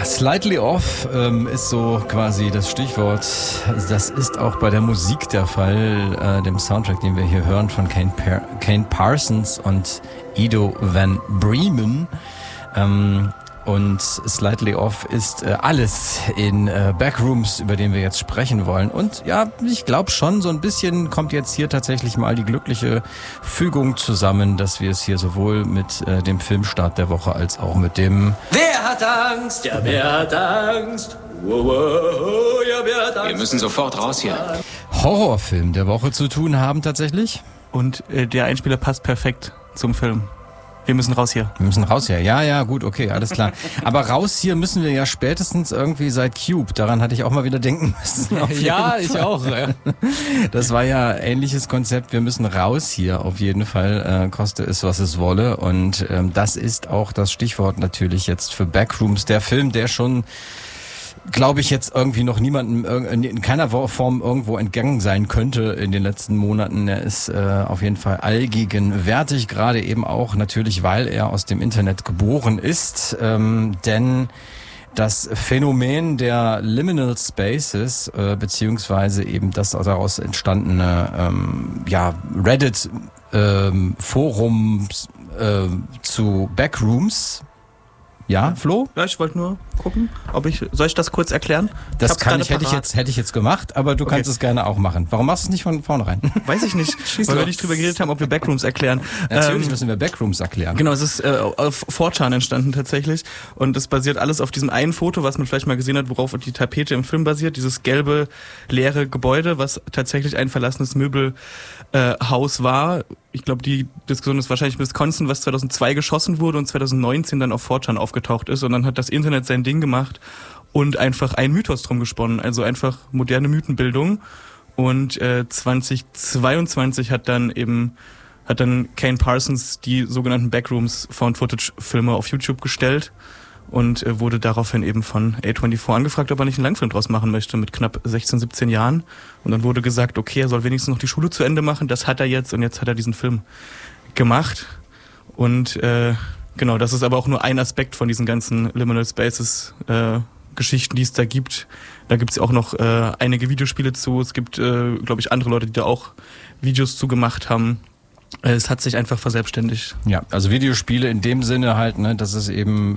Slightly Off ist so quasi das Stichwort. Das ist auch bei der Musik der Fall, dem Soundtrack, den wir hier hören von Kane Parsons und Ido Van Bremen. Und Slightly Off ist alles in Backrooms, über den wir jetzt sprechen wollen. Und ja, ich glaube schon, so ein bisschen kommt jetzt hier tatsächlich mal die glückliche Fügung zusammen, dass wir es hier sowohl mit dem Filmstart der Woche als auch mit dem Wer hat Angst? Ja, wer hat Angst? Ja, wer hat Angst? Wir müssen sofort raus hier. Horrorfilm der Woche zu tun haben tatsächlich. Und der Einspieler passt perfekt zum Film. Wir müssen raus hier. Wir müssen raus hier. Ja, gut, okay, alles klar. Aber raus hier müssen wir ja spätestens irgendwie seit Cube. Daran hatte ich auch mal wieder denken müssen. Ja, ich auch. Ja. Das war ja ähnliches Konzept. Wir müssen raus hier auf jeden Fall, koste es, was es wolle. Und das ist auch das Stichwort natürlich jetzt für Backrooms. Der Film, der schon, glaube ich, jetzt irgendwie noch niemandem in keiner Form irgendwo entgangen sein könnte in den letzten Monaten. Er ist auf jeden Fall allgegenwärtig, gerade eben auch natürlich, weil er aus dem Internet geboren ist. Denn das Phänomen der Liminal Spaces, beziehungsweise eben das daraus entstandene Reddit Forum zu Backrooms. Ja, Flo? Ja, ich wollte nur gucken, soll ich das kurz erklären? Das hätte ich jetzt gemacht, aber du kannst es gerne auch machen. Warum machst du es nicht von vornherein? Weiß ich nicht, weil wir nicht drüber geredet haben, ob wir Backrooms erklären. Natürlich müssen wir Backrooms erklären. Genau, es ist auf 4chan entstanden tatsächlich und es basiert alles auf diesem einen Foto, was man vielleicht mal gesehen hat, worauf die Tapete im Film basiert, dieses gelbe, leere Gebäude, was tatsächlich ein verlassenes Möbelhaus war. Ich glaube, die Diskussion ist wahrscheinlich Wisconsin, was 2002 geschossen wurde und 2019 dann auf 4chan aufgetaucht ist. Und dann hat das Internet sein Ding gemacht und einfach einen Mythos drum gesponnen. Also einfach moderne Mythenbildung. Und 2022 hat dann Kane Parsons die sogenannten Backrooms Found-Footage-Filme auf YouTube gestellt und wurde daraufhin eben von A24 angefragt, ob er nicht einen Langfilm draus machen möchte mit knapp 16, 17 Jahren. Und dann wurde gesagt, okay, er soll wenigstens noch die Schule zu Ende machen. Das hat er jetzt und jetzt hat er diesen Film gemacht. Und genau, das ist aber auch nur ein Aspekt von diesen ganzen Liminal Spaces Geschichten, die es da gibt. Da gibt es auch noch einige Videospiele zu. Es gibt, glaube ich, andere Leute, die da auch Videos zu gemacht haben. Es hat sich einfach verselbstständigt. Ja, also Videospiele in dem Sinne halt, ne, dass es eben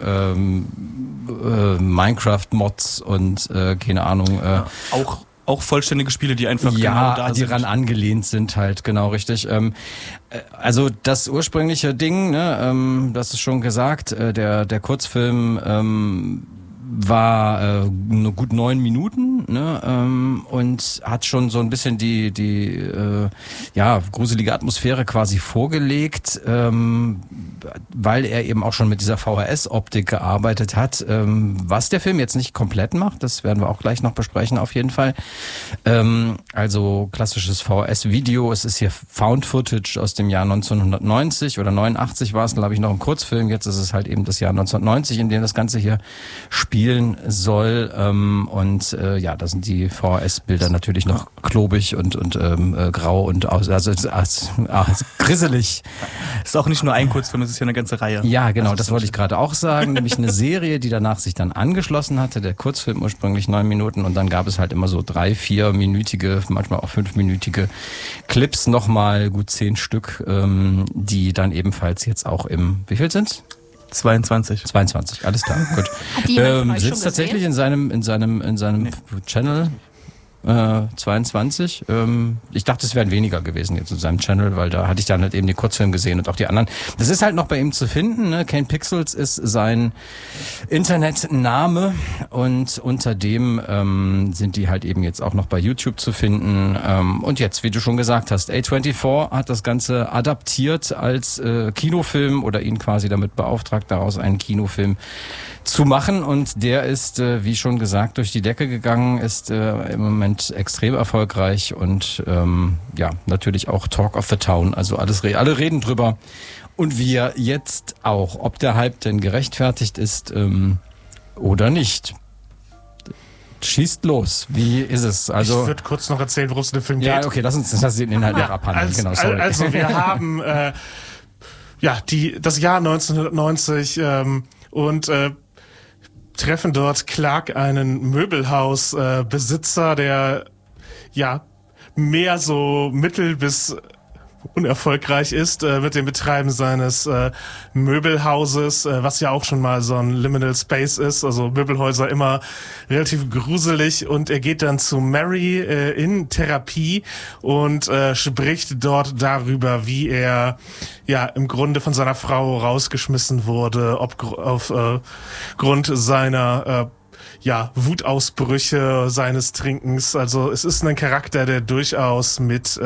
Minecraft-Mods und keine Ahnung. Auch vollständige Spiele, die einfach genau da die sind. ran angelehnt sind halt, genau, richtig. Also das ursprüngliche Ding, ne, das ist schon gesagt, der Kurzfilm war gut 9 Minuten, ne, und hat schon so ein bisschen die gruselige Atmosphäre quasi vorgelegt, weil er eben auch schon mit dieser VHS-Optik gearbeitet hat, was der Film jetzt nicht komplett macht, das werden wir auch gleich noch besprechen auf jeden Fall. Also klassisches VHS-Video, es ist hier Found Footage aus dem Jahr 1990 oder 89 war es, glaube ich, noch im Kurzfilm, jetzt ist es halt eben das Jahr 1990, in dem das Ganze hier spielen soll, da sind die VHS-Bilder natürlich noch klobig und grau und grisselig. Ist auch nicht nur ein Kurzfilm, es ist ja eine ganze Reihe. Ja, genau, das wollte ich gerade auch sagen, nämlich eine Serie, die danach sich dann angeschlossen hatte, der Kurzfilm ursprünglich 9 Minuten und dann gab es halt immer so 3-4-minütige, manchmal auch 5-minütige Clips, nochmal gut 10 Stück, die dann ebenfalls jetzt auch wie viel sind's? 22, alles klar, gut. Sitzt tatsächlich in seinem Channel 22. Ich dachte, es wären weniger gewesen jetzt in seinem Channel, weil da hatte ich dann halt eben den Kurzfilm gesehen und auch die anderen. Das ist halt noch bei ihm zu finden, ne? Kane Pixels ist sein Internetname und unter dem sind die halt eben jetzt auch noch bei YouTube zu finden. Und jetzt, wie du schon gesagt hast, A24 hat das Ganze adaptiert als Kinofilm oder ihn quasi damit beauftragt, daraus einen Kinofilm zu machen und der ist, wie schon gesagt, durch die Decke gegangen, ist im Moment extrem erfolgreich und natürlich auch Talk of the Town, also alle reden drüber und wir jetzt auch, ob der Hype denn gerechtfertigt ist oder nicht. Schießt los. Wie ist es? Also ich würde kurz noch erzählen, worum es in dem Film geht. Ja, okay, lass uns den Inhalt noch abhandeln. Genau, sorry. Also wir haben das Jahr 1990 und treffen dort Clark, einen Möbelhausbesitzer, der mehr so mittel bis unerfolgreich ist mit dem Betreiben seines Möbelhauses, was ja auch schon mal so ein Liminal Space ist, also Möbelhäuser immer relativ gruselig, und er geht dann zu Mary in Therapie und spricht dort darüber, wie er im Grunde von seiner Frau rausgeschmissen wurde, aufgrund seiner Wutausbrüche, seines Trinkens. Also es ist ein Charakter, der durchaus mit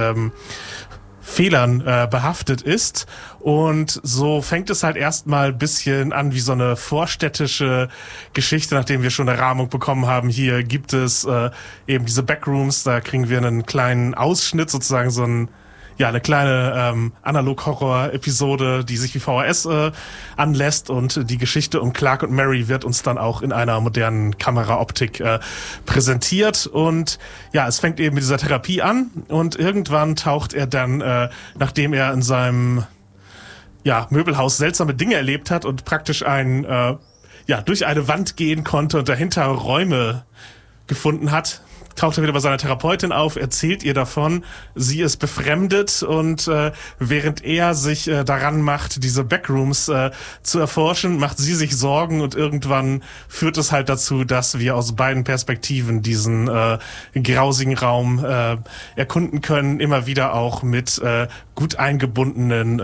Fehlern behaftet ist, und so fängt es halt erstmal ein bisschen an wie so eine vorstädtische Geschichte, nachdem wir schon eine Rahmung bekommen haben. Hier gibt es eben diese Backrooms, da kriegen wir einen kleinen Ausschnitt, sozusagen so eine kleine Analog-Horror-Episode, die sich wie VHS anlässt, und die Geschichte um Clark und Mary wird uns dann auch in einer modernen Kameraoptik präsentiert. Und es fängt eben mit dieser Therapie an, und irgendwann taucht er dann, nachdem er in seinem Möbelhaus seltsame Dinge erlebt hat und praktisch durch eine Wand gehen konnte und dahinter Räume gefunden hat, taucht er wieder bei seiner Therapeutin auf, erzählt ihr davon, sie ist befremdet, und während er sich daran macht, diese Backrooms zu erforschen, macht sie sich Sorgen, und irgendwann führt es halt dazu, dass wir aus beiden Perspektiven diesen grausigen Raum erkunden können, immer wieder auch mit gut eingebundenen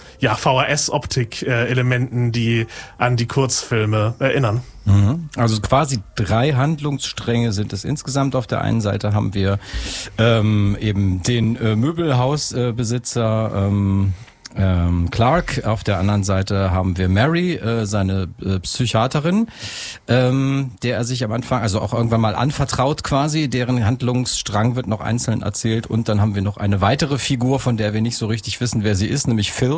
VHS-Optik-Elementen, die an die Kurzfilme erinnern. Also quasi 3 Handlungsstränge sind es insgesamt. Auf der einen Seite haben wir eben den Möbelhausbesitzer Clark, auf der anderen Seite haben wir Mary, seine Psychiaterin, der er sich am Anfang, also auch irgendwann mal anvertraut quasi, deren Handlungsstrang wird noch einzeln erzählt, und dann haben wir noch eine weitere Figur, von der wir nicht so richtig wissen, wer sie ist, nämlich Phil.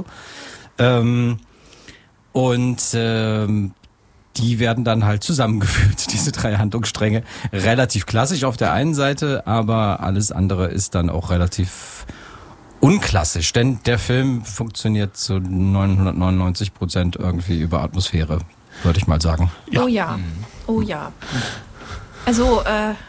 Die werden dann halt zusammengeführt, diese 3 Handlungsstränge. Relativ klassisch auf der einen Seite, aber alles andere ist dann auch relativ unklassisch, denn der Film funktioniert zu 999% irgendwie über Atmosphäre, würde ich mal sagen. Ja. Oh ja. Also,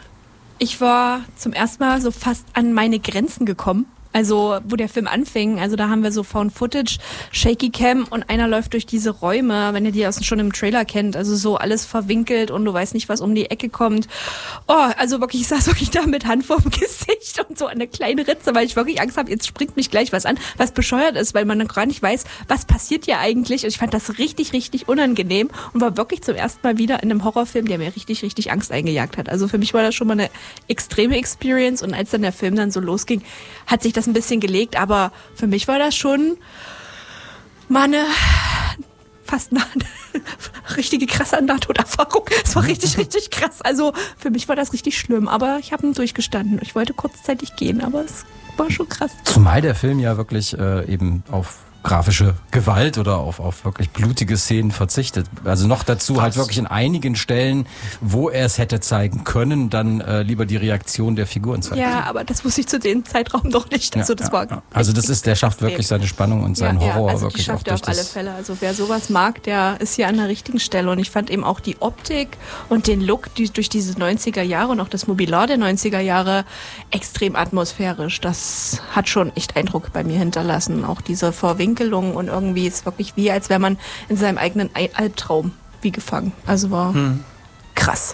ich war zum ersten Mal so fast an meine Grenzen gekommen. Also, wo der Film anfing, also da haben wir so Found Footage, Shaky Cam, und einer läuft durch diese Räume, wenn ihr die schon im Trailer kennt, also so alles verwinkelt und du weißt nicht, was um die Ecke kommt. Oh, also wirklich, ich saß wirklich da mit Hand vorm Gesicht und so an der kleinen Ritze, weil ich wirklich Angst habe, jetzt springt mich gleich was an, was bescheuert ist, weil man dann gar nicht weiß, was passiert hier eigentlich, und ich fand das richtig, richtig unangenehm und war wirklich zum ersten Mal wieder in einem Horrorfilm, der mir richtig, richtig Angst eingejagt hat. Also für mich war das schon mal eine extreme Experience, und als dann der Film dann so losging, hat sich das ein bisschen gelegt, aber für mich war das schon mal fast eine richtige krasse Nahtoderfahrung. Es war richtig, richtig krass. Also für mich war das richtig schlimm, aber ich habe ihn durchgestanden. Ich wollte kurzzeitig gehen, aber es war schon krass. Zumal der Film ja wirklich eben auf grafische Gewalt oder auf wirklich blutige Szenen verzichtet. Also noch dazu halt wirklich in einigen Stellen, wo er es hätte zeigen können, dann lieber die Reaktion der Figuren zeigen. Ja, aber das wusste ich zu dem Zeitraum noch nicht. Also das war also das ist, der schafft wirklich seine Spannung und seinen Horror also wirklich die schafft auch er durch auf alle Fälle. Also wer sowas mag, der ist hier an der richtigen Stelle. Und ich fand eben auch die Optik und den Look durch diese 90er Jahre und auch das Mobiliar der 90er Jahre extrem atmosphärisch. Das hat schon echt Eindruck bei mir hinterlassen. Auch diese Verwinkelung, und irgendwie ist wirklich wie, als wäre man in seinem eigenen Albtraum wie gefangen. Also war krass.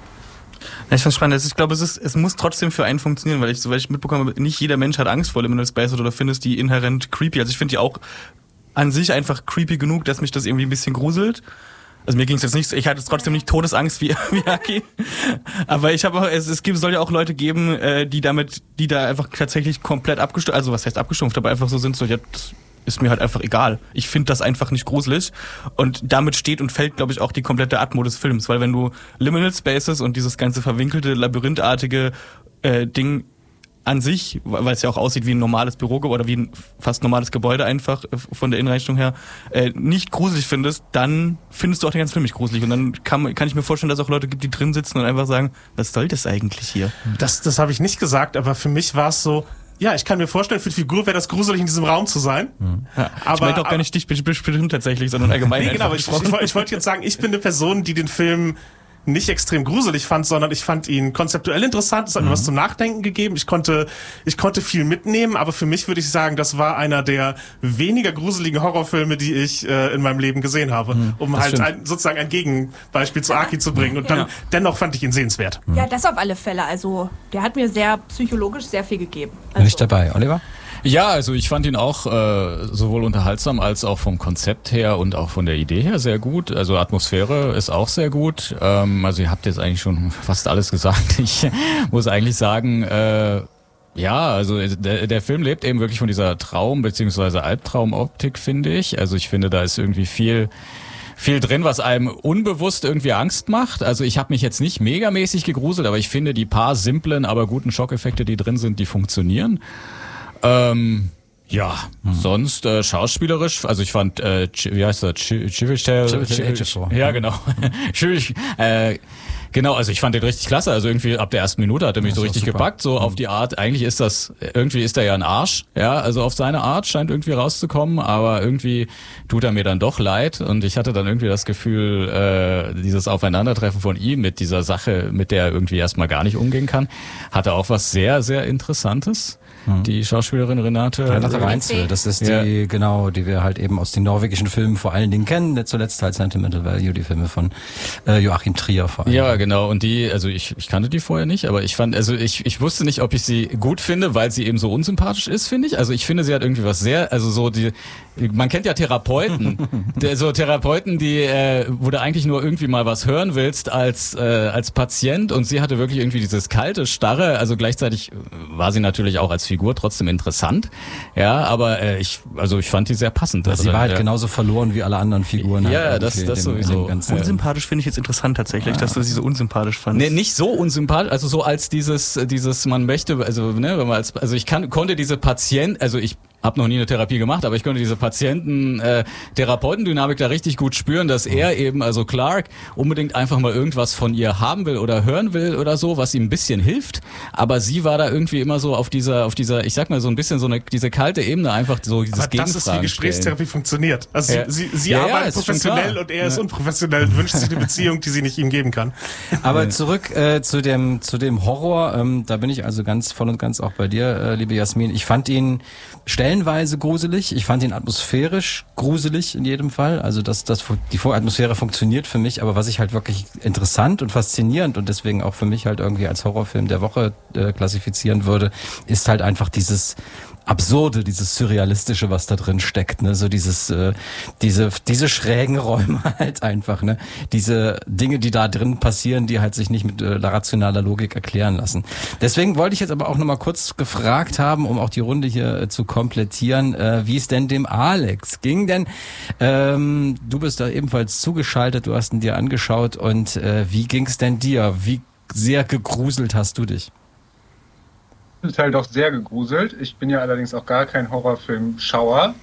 Ja, ich fand's spannend. Ich glaube, es muss trotzdem für einen funktionieren, weil soweit ich mitbekomme habe, nicht jeder Mensch hat Angst vor Liminal Space oder findet die inhärent creepy. Also ich finde die auch an sich einfach creepy genug, dass mich das irgendwie ein bisschen gruselt. Also mir ging es jetzt nicht, ich hatte jetzt trotzdem nicht Todesangst wie Aki. Aber ich habe auch, soll ja auch Leute geben, die da einfach tatsächlich komplett abgestumpft, also was heißt abgestumpft, aber einfach so sind, so, ja, das ist mir halt einfach egal. Ich finde das einfach nicht gruselig. Und damit steht und fällt, glaube ich, auch die komplette Atmo des Films. Weil wenn du Liminal Spaces und dieses ganze verwinkelte, labyrinthartige Ding an sich, weil es ja auch aussieht wie ein normales Büro oder wie ein fast normales Gebäude einfach von der Inneneinrichtung her, nicht gruselig findest, dann findest du auch den ganzen Film nicht gruselig. Und dann kann ich mir vorstellen, dass es auch Leute gibt, die drin sitzen und einfach sagen, was soll das eigentlich hier? Das habe ich nicht gesagt, aber für mich war es so, Ja, ich kann mir vorstellen, für die Figur wäre das gruselig, in diesem Raum zu sein. Ja, aber, ich meinte auch gar nicht dich bestimmt tatsächlich, sondern allgemein. Nee, genau, ich wollte jetzt sagen, ich bin eine Person, die den Film nicht extrem gruselig fand, sondern ich fand ihn konzeptuell interessant, es hat mir was zum Nachdenken gegeben, ich konnte viel mitnehmen, aber für mich würde ich sagen, das war einer der weniger gruseligen Horrorfilme, die ich in meinem Leben gesehen habe, um halt sozusagen ein Gegenbeispiel zu Aki zu bringen und dann dennoch fand ich ihn sehenswert. Ja, das auf alle Fälle, also der hat mir psychologisch sehr viel gegeben. Also, Bin ich dabei, Oliver? Ja, also ich fand ihn auch sowohl unterhaltsam als auch vom Konzept her und auch von der Idee her sehr gut. Also Atmosphäre ist auch sehr gut. Also ihr habt jetzt eigentlich schon fast alles gesagt. Ich muss eigentlich sagen, ja, also der Film lebt eben wirklich von dieser Traum- bzw. Albtraumoptik, finde ich. Also ich finde, da ist irgendwie viel drin, was einem unbewusst irgendwie Angst macht. Also ich habe mich jetzt nicht megamäßig gegruselt, aber ich finde, die paar simplen, aber guten Schockeffekte, die drin sind, die funktionieren. Sonst schauspielerisch, also ich fand, wie heißt das? Chiwetel. Ja, genau. Genau, also ich fand den richtig klasse. Also irgendwie ab der ersten Minute hat er mich so richtig gepackt, so auf die Art. Eigentlich ist er ja ein Arsch, ja, also auf seine Art scheint irgendwie rauszukommen, aber irgendwie tut er mir dann doch leid und ich hatte dann irgendwie das Gefühl, dieses Aufeinandertreffen von ihm mit dieser Sache, mit der er irgendwie erstmal gar nicht umgehen kann, hatte auch was sehr, sehr Interessantes. Die Schauspielerin Renate Reinsve, das ist die, genau, die wir halt eben aus den norwegischen Filmen vor allen Dingen kennen, nicht zuletzt halt Sentimental Value, die Filme von Joachim Trier vor allem. Ja, genau, und ich kannte die vorher nicht, aber ich wusste nicht, ob ich sie gut finde, weil sie eben so unsympathisch ist, finde ich. Also ich finde, sie hat irgendwie was sehr, also so man kennt ja Therapeuten, Therapeuten, wo du eigentlich nur irgendwie mal was hören willst als Patient und sie hatte wirklich irgendwie dieses kalte, starre, also gleichzeitig war sie natürlich auch als Figur trotzdem interessant, ja, aber ich fand die sehr passend. Also sie war halt genauso verloren wie alle anderen Figuren. Ja, halt das sowieso. Unsympathisch finde ich jetzt interessant tatsächlich, dass du sie so unsympathisch fandst. Nee, nicht so unsympathisch, also so als dieses man möchte, also ne, wenn man konnte diese ich habe noch nie eine Therapie gemacht, aber ich konnte diese Patienten-Therapeutendynamik da richtig gut spüren, dass er eben, also Clark, unbedingt einfach mal irgendwas von ihr haben will oder hören will oder so, was ihm ein bisschen hilft. Aber sie war da irgendwie immer so auf dieser, ich sag mal so ein bisschen diese kalte Ebene, einfach so dieses Gegenfragen. Aber das ist, wie Gesprächstherapie funktioniert. Also sie arbeitet professionell und er ist unprofessionell und wünscht sich eine Beziehung, die sie nicht ihm geben kann. Aber zurück zu dem Horror, da bin ich also ganz voll und ganz auch bei dir, liebe Jasmin. Ich fand ihn stellenweise gruselig. Ich fand ihn atmosphärisch gruselig in jedem Fall. Also die Atmosphäre funktioniert für mich, aber was ich halt wirklich interessant und faszinierend und deswegen auch für mich halt irgendwie als Horrorfilm der Woche klassifizieren würde, ist halt einfach dieses Absurde, dieses Surrealistische, was da drin steckt, ne, so diese schrägen Räume halt einfach, ne, diese Dinge, die da drin passieren, die halt sich nicht mit rationaler Logik erklären lassen. Deswegen wollte ich jetzt aber auch nochmal kurz gefragt haben, um auch die Runde hier zu komplettieren, wie es denn dem Alex ging, denn du bist da ebenfalls zugeschaltet, du hast ihn dir angeschaut und wie ging's denn dir? Wie sehr gegruselt hast du dich? Teil doch sehr gegruselt. Ich bin ja allerdings auch gar kein Horrorfilmschauer.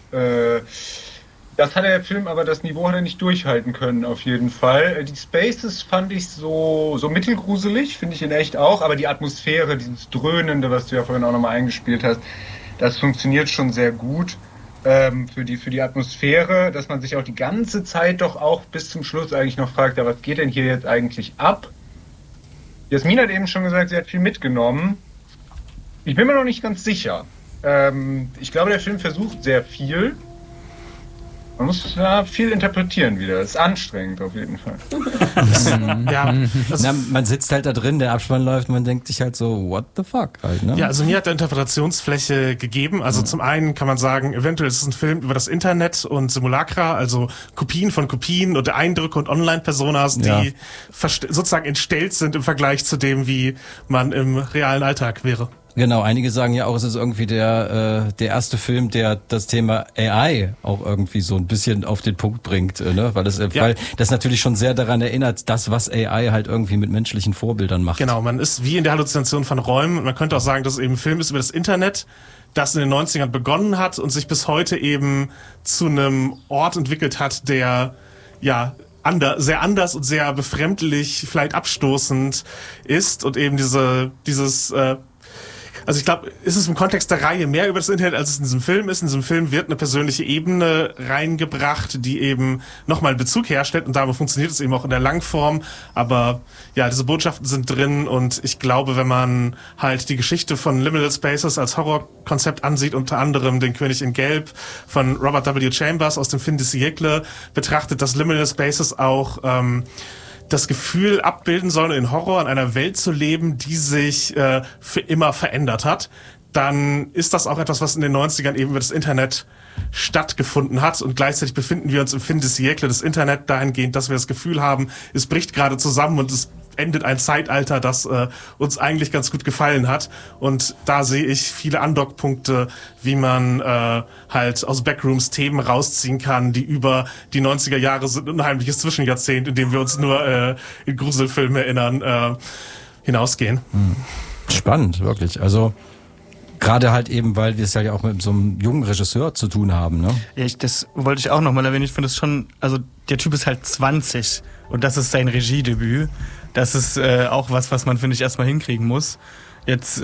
Das hat der Film, aber das Niveau hat er nicht durchhalten können, auf jeden Fall. Die Spaces fand ich so mittelgruselig, finde ich in echt auch, aber die Atmosphäre, dieses Dröhnende, was du ja vorhin auch nochmal eingespielt hast, das funktioniert schon sehr gut für die Atmosphäre, dass man sich auch die ganze Zeit doch auch bis zum Schluss eigentlich noch fragt, ja, was geht denn hier jetzt eigentlich ab? Jasmin hat eben schon gesagt, sie hat viel mitgenommen. Ich bin mir noch nicht ganz sicher. Ich glaube, der Film versucht sehr viel. Man muss da viel interpretieren wieder. Das ist anstrengend auf jeden Fall. Man sitzt halt da drin, der Abspann läuft, man denkt sich halt so, what the fuck halt, ne? Ja, also mir hat der Interpretationsfläche gegeben. Also zum einen kann man sagen, eventuell ist es ein Film über das Internet und Simulacra, also Kopien von Kopien und Eindrücke und Online-Personas, die sozusagen entstellt sind im Vergleich zu dem, wie man im realen Alltag wäre. Genau, einige sagen ja auch, es ist irgendwie der erste Film, der das Thema AI auch irgendwie so ein bisschen auf den Punkt bringt, ne? Weil das natürlich schon sehr daran erinnert, das, was AI halt irgendwie mit menschlichen Vorbildern macht. Genau, man ist wie in der Halluzination von Räumen und man könnte auch sagen, dass es eben ein Film ist über das Internet, das in den 90ern begonnen hat und sich bis heute eben zu einem Ort entwickelt hat, der sehr anders und sehr befremdlich, vielleicht abstoßend ist und eben dieses Also ich glaube, ist es im Kontext der Reihe mehr über das Internet, als es in diesem Film ist. In diesem Film wird eine persönliche Ebene reingebracht, die eben nochmal einen Bezug herstellt und damit funktioniert es eben auch in der Langform. Aber ja, diese Botschaften sind drin und ich glaube, wenn man halt die Geschichte von Liminal Spaces als Horrorkonzept ansieht, unter anderem den König in Gelb von Robert W. Chambers aus dem Fin de Siècle betrachtet, dass Liminal Spaces auch das Gefühl abbilden sollen, in Horror in einer Welt zu leben, die sich für immer verändert hat, dann ist das auch etwas, was in den 90ern eben über das Internet stattgefunden hat und gleichzeitig befinden wir uns im Fin de Siècle des Internet dahingehend, dass wir das Gefühl haben, es bricht gerade zusammen und es endet ein Zeitalter, das uns eigentlich ganz gut gefallen hat. Und da sehe ich viele Andockpunkte, wie man halt aus Backrooms Themen rausziehen kann, die über die 90er Jahre sind, ein unheimliches Zwischenjahrzehnt, in dem wir uns nur in Gruselfilme erinnern, hinausgehen. Spannend, wirklich. Also gerade halt eben, weil wir es ja auch mit so einem jungen Regisseur zu tun haben, ne? Ja, das wollte ich auch nochmal erwähnen. Ich finde es schon, also der Typ ist halt 20 und das ist sein Regiedebüt. Das ist auch was man, finde ich, erstmal hinkriegen muss. Jetzt,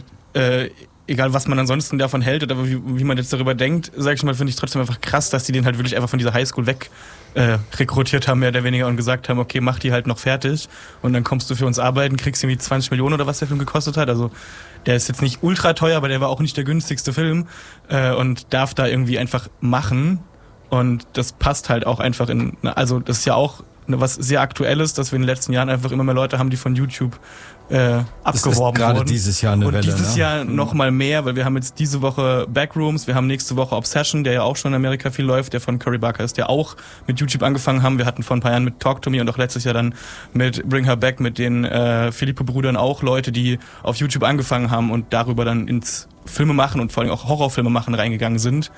egal was man ansonsten davon hält oder wie man jetzt darüber denkt, sag ich mal, finde ich trotzdem einfach krass, dass die den halt wirklich einfach von dieser Highschool weg rekrutiert haben, mehr oder weniger, und gesagt haben, okay, mach die halt noch fertig und dann kommst du für uns arbeiten, kriegst irgendwie 20 Millionen oder was der Film gekostet hat. Also der ist jetzt nicht ultra teuer, aber der war auch nicht der günstigste Film und darf da irgendwie einfach machen und das passt halt auch einfach also das ist ja auch was sehr Aktuelles, dass wir in den letzten Jahren einfach immer mehr Leute haben, die von YouTube abgeworben gerade wurden. Dieses Jahr eine und Welle. Dieses ne? Jahr noch mal mehr, weil wir haben jetzt diese Woche Backrooms, wir haben nächste Woche Obsession, der ja auch schon in Amerika viel läuft, der von Cory Barker ist, der auch mit YouTube angefangen haben. Wir hatten vor ein paar Jahren mit Talk to Me und auch letztes Jahr dann mit Bring Her Back mit den Philippe-Brüdern auch Leute, die auf YouTube angefangen haben und darüber dann ins Filme machen und vor allem auch Horrorfilme machen reingegangen sind.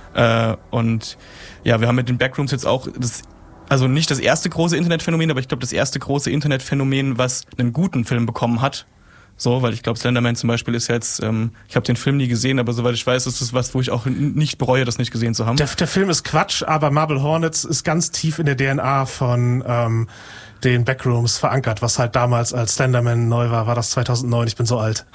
Und ja, wir haben mit den Backrooms jetzt auch also nicht das erste große Internetphänomen, aber ich glaube das erste große Internetphänomen, was einen guten Film bekommen hat. So, weil ich glaube, Slenderman zum Beispiel ist jetzt, ich habe den Film nie gesehen, aber soweit ich weiß, ist das was, wo ich auch nicht bereue, das nicht gesehen zu haben. Der Film ist Quatsch, aber Marble Hornets ist ganz tief in der DNA von den Backrooms verankert, was halt damals als Slenderman neu war das 2009, ich bin so alt.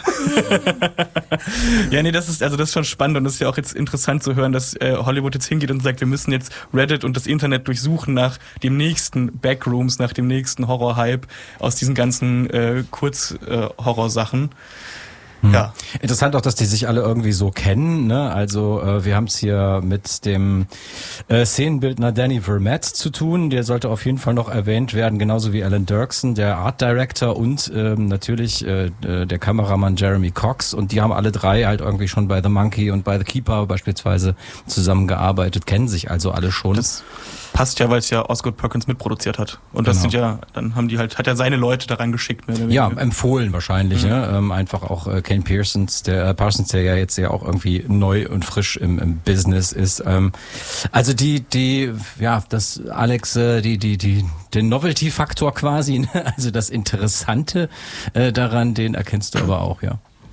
Ja, nee, das ist schon spannend und das ist ja auch jetzt interessant zu hören, dass Hollywood jetzt hingeht und sagt, wir müssen jetzt Reddit und das Internet durchsuchen nach dem nächsten Backrooms, nach dem nächsten Horror-Hype aus diesen ganzen Kurz-Horror-Sachen. Ja. Interessant auch, dass die sich alle irgendwie so kennen, ne? Also wir haben es hier mit dem Szenenbildner Danny Vermette zu tun, der sollte auf jeden Fall noch erwähnt werden, genauso wie Alan Dirksen, der Art Director und natürlich der Kameramann Jeremy Cox, und die haben alle drei halt irgendwie schon bei The Monkey und bei The Keeper beispielsweise zusammengearbeitet, kennen sich also alle schon. Das passt ja, weil es ja Osgood Perkins mitproduziert hat. Und das sind ja, dann haben die halt, hat er seine Leute daran geschickt. Ja, empfohlen wahrscheinlich, ne? Einfach auch Kane Parsons, der ja jetzt ja auch irgendwie neu und frisch im Business ist. Also das Alex, den Novelty-Faktor quasi, ne? Also das Interessante daran, den erkennst du aber auch, ja.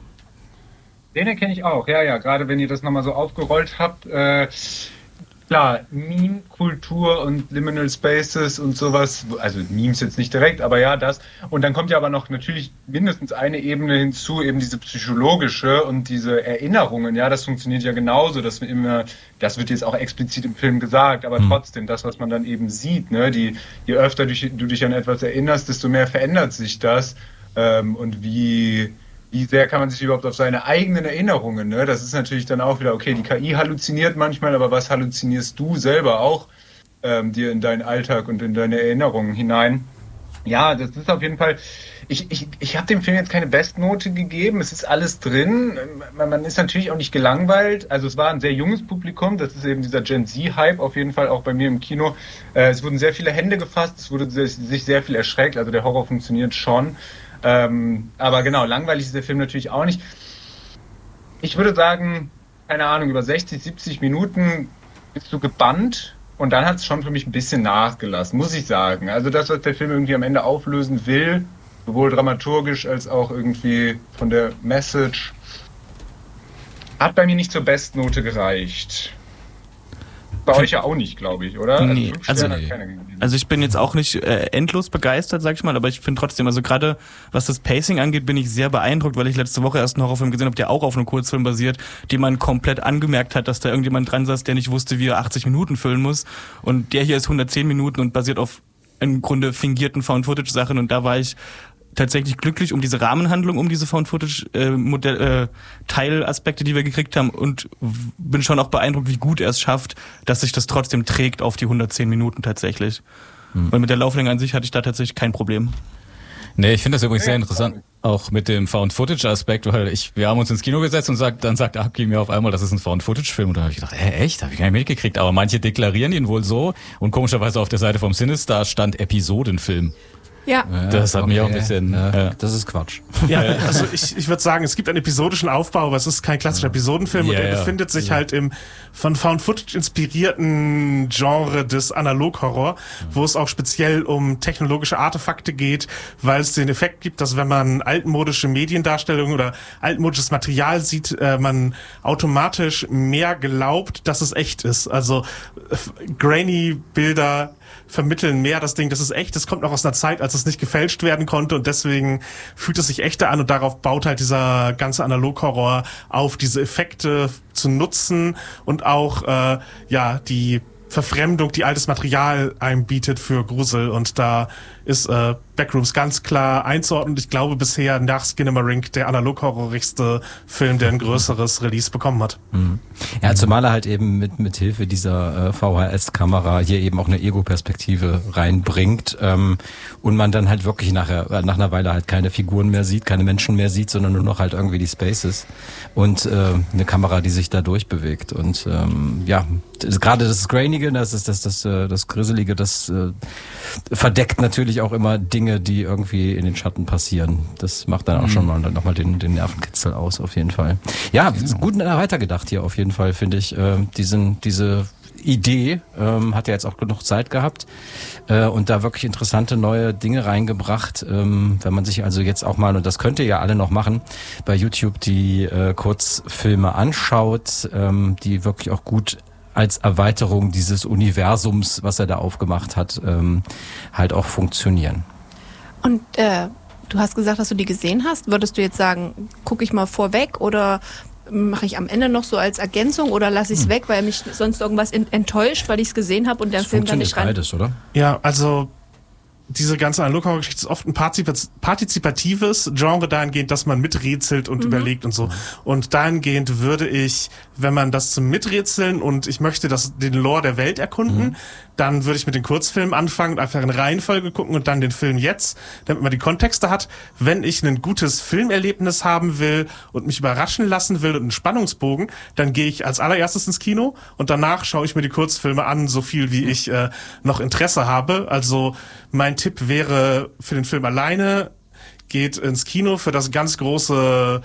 Den erkenne ich auch, ja, gerade wenn ihr das nochmal so aufgerollt habt, klar, Meme-Kultur und Liminal Spaces und sowas, also Memes jetzt nicht direkt, aber ja, das. Und dann kommt ja aber noch natürlich mindestens eine Ebene hinzu, eben diese psychologische und diese Erinnerungen, ja, das funktioniert ja genauso, dass wir immer, das wird jetzt auch explizit im Film gesagt, aber trotzdem, das, was man dann eben sieht, ne, je öfter du dich an etwas erinnerst, desto mehr verändert sich das, und wie sehr kann man sich überhaupt auf seine eigenen Erinnerungen, ne? Das ist natürlich dann auch wieder, okay, die KI halluziniert manchmal, aber was halluzinierst du selber auch dir in deinen Alltag und in deine Erinnerungen hinein? Ja, das ist auf jeden Fall, ich habe dem Film jetzt keine Bestnote gegeben, es ist alles drin, man ist natürlich auch nicht gelangweilt, also es war ein sehr junges Publikum, das ist eben dieser Gen Z-Hype auf jeden Fall auch bei mir im Kino, es wurden sehr viele Hände gefasst, es wurde sich sehr viel erschreckt, also der Horror funktioniert schon. Aber genau, langweilig ist der Film natürlich auch nicht. Ich würde sagen, keine Ahnung, über 60, 70 Minuten bist du gebannt und dann hat es schon für mich ein bisschen nachgelassen, muss ich sagen. Also das, was der Film irgendwie am Ende auflösen will, sowohl dramaturgisch als auch irgendwie von der Message, hat bei mir nicht zur Bestnote gereicht. Bei euch ja auch nicht, glaube ich, oder? Nee, 5 also- Sterne hat keiner gegeben. Also ich bin jetzt auch nicht endlos begeistert, sag ich mal, aber ich finde trotzdem, also gerade was das Pacing angeht, bin ich sehr beeindruckt, weil ich letzte Woche erst einen Horrorfilm gesehen habe, der auch auf einem Kurzfilm basiert, den man komplett angemerkt hat, dass da irgendjemand dran saß, der nicht wusste, wie er 80 Minuten füllen muss. Und der hier ist 110 Minuten und basiert auf im Grunde fingierten Found-Footage-Sachen und da war ich tatsächlich glücklich um diese Rahmenhandlung, um diese Found-Footage-Teilaspekte, die wir gekriegt haben und bin schon auch beeindruckt, wie gut er es schafft, dass sich das trotzdem trägt auf die 110 Minuten tatsächlich. Und mit der Lauflänge an sich hatte ich da tatsächlich kein Problem. Nee, ich finde das übrigens sehr interessant, auch mit dem Found-Footage-Aspekt, weil wir haben uns ins Kino gesetzt und dann sagt Aki mir auf einmal, das ist ein Found-Footage-Film. Und da habe ich gedacht, echt? Habe ich gar nicht mitgekriegt. Aber manche deklarieren ihn wohl so und komischerweise auf der Seite vom Cinestar stand Episodenfilm. Ja. Das hat mich auch ein bisschen... Das ist Quatsch. Ja, also ich würde sagen, es gibt einen episodischen Aufbau, aber es ist kein klassischer Episodenfilm und er befindet sich halt im von Found-Footage inspirierten Genre des Analog-Horror, wo es auch speziell um technologische Artefakte geht, weil es den Effekt gibt, dass wenn man altmodische Mediendarstellungen oder altmodisches Material sieht, man automatisch mehr glaubt, dass es echt ist. Also grainy Bilder vermitteln mehr das Ding, das ist echt, das kommt noch aus einer Zeit, als es nicht gefälscht werden konnte und deswegen fühlt es sich echter an und darauf baut halt dieser ganze Analog-Horror auf, diese Effekte zu nutzen und auch die Verfremdung, die altes Material einem bietet für Grusel und da ist Backrooms ganz klar einzuordnen. Ich glaube bisher nach Skinamarink der analog-horrorigste Film, der ein größeres Release bekommen hat. Mhm. Ja, zumal er halt eben mit Hilfe dieser VHS-Kamera hier eben auch eine Ego-Perspektive reinbringt und man dann halt wirklich nach einer Weile halt keine Figuren mehr sieht, keine Menschen mehr sieht, sondern nur noch halt irgendwie die Spaces und eine Kamera, die sich da durchbewegt und gerade das Grainige, das Grisselige, das verdeckt natürlich auch immer Dinge, die irgendwie in den Schatten passieren. Das macht dann auch schon mal nochmal den Nervenkitzel aus, auf jeden Fall. Ja, gut weitergedacht hier auf jeden Fall, finde ich. Diese Idee hat ja jetzt auch genug Zeit gehabt und da wirklich interessante neue Dinge reingebracht. Wenn man sich also jetzt auch mal, und das könnt ihr ja alle noch machen, bei YouTube die Kurzfilme anschaut, die wirklich auch gut als Erweiterung dieses Universums, was er da aufgemacht hat, halt auch funktionieren. Und du hast gesagt, dass du die gesehen hast. Würdest du jetzt sagen, gucke ich mal vorweg oder mache ich am Ende noch so als Ergänzung oder lasse ich es weg, weil mich sonst irgendwas enttäuscht, weil ich es gesehen habe und der Das Film dann nicht funktioniert rein... beides, oder? Ja, also diese ganze Analog-Horror-Geschichte ist oft ein partizipatives Genre dahingehend, dass man miträtselt und überlegt und so. Und dahingehend würde ich, wenn man das zum Miträtseln und ich möchte den Lore der Welt erkunden, dann würde ich mit den Kurzfilmen anfangen und einfach in Reihenfolge gucken und dann den Film jetzt, damit man die Kontexte hat. Wenn ich ein gutes Filmerlebnis haben will und mich überraschen lassen will und einen Spannungsbogen, dann gehe ich als allererstes ins Kino und danach schaue ich mir die Kurzfilme an, so viel wie ich noch Interesse habe. Also mein Tipp wäre für den Film alleine, geht ins Kino für das ganz große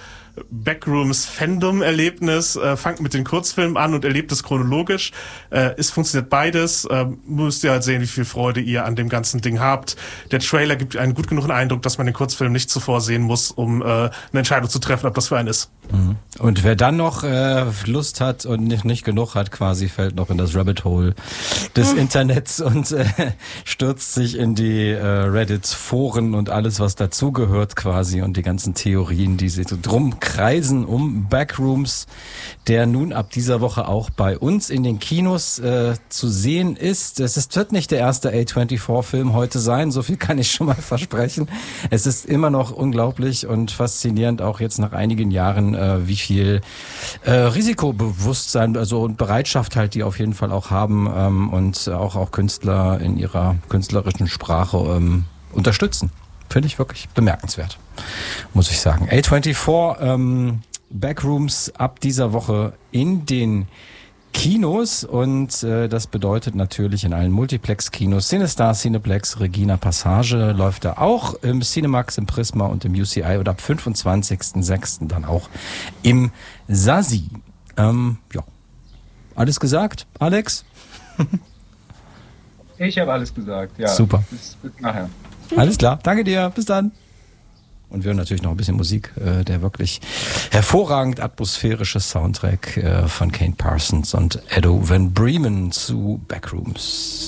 Backrooms-Fandom-Erlebnis, fangt mit den Kurzfilmen an und erlebt es chronologisch. Es funktioniert beides. Müsst ihr halt sehen, wie viel Freude ihr an dem ganzen Ding habt. Der Trailer gibt einen gut genug Eindruck, dass man den Kurzfilm nicht zuvor sehen muss, um eine Entscheidung zu treffen, ob das für einen ist. Und wer dann noch Lust hat und nicht genug hat, quasi fällt noch in das Rabbit Hole des Internets und stürzt sich in die Reddit-Foren und alles, was dazugehört quasi und die ganzen Theorien, die sich so drum kreisen um Backrooms, der nun ab dieser Woche auch bei uns in den Kinos zu sehen ist. Es wird nicht der erste A24-Film heute sein, so viel kann ich schon mal versprechen. Es ist immer noch unglaublich und faszinierend, auch jetzt nach einigen Jahren, wie viel Risikobewusstsein und Bereitschaft halt die auf jeden Fall auch haben und auch Künstler in ihrer künstlerischen Sprache unterstützen. Finde ich wirklich bemerkenswert, muss ich sagen. A24 Backrooms ab dieser Woche in den Kinos und das bedeutet natürlich in allen Multiplex-Kinos, Cinestar, Cineplex, Regina Passage läuft da auch, im Cinemax, im Prisma und im UCI und ab 25.06. dann auch im Sasi. Alles gesagt, Alex? Ich habe alles gesagt, ja. Super. Bis nachher. Alles klar, danke dir, bis dann. Und wir hören natürlich noch ein bisschen Musik, der wirklich hervorragend atmosphärische Soundtrack von Kane Parsons und Edo Van Bremen zu Backrooms.